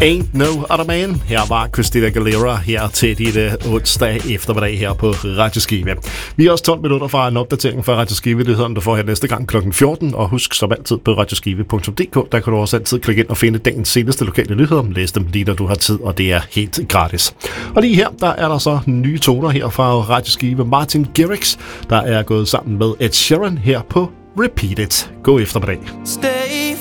Ain't No Other Man. Her var Christina Aguilera her til dit onsdag eftermiddag her på Radio Skive. Vi er også 12 minutter fra en opdatering fra Radio Skive. Det er sådan, du får her næste gang kl. 14. Og husk som altid på radioskive.dk. Der kan du også altid klikke ind og finde dagens seneste lokale nyheder. Læs dem lige, når du har tid, og det er helt gratis. Og lige her, der er der så nye toner her fra Radio Skive. Martin Garrix, der er gået sammen med Ed Sheeran her på Repeat It. God eftermiddag. Stay